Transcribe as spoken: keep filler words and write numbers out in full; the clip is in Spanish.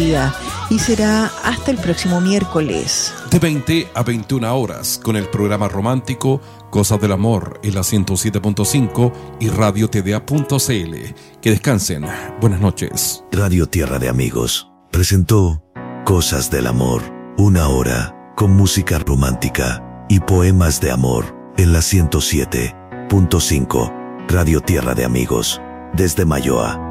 despedida y será hasta el próximo miércoles. De veinte a veintiuna horas con el programa romántico Cosas del Amor en la ciento siete punto cinco y radio t d a punto c l. Que descansen. Buenas noches. Radio Tierra de Amigos presentó Cosas del Amor, una hora con música romántica y poemas de amor en la ciento siete punto cinco. Radio Tierra de Amigos, desde Mayoa.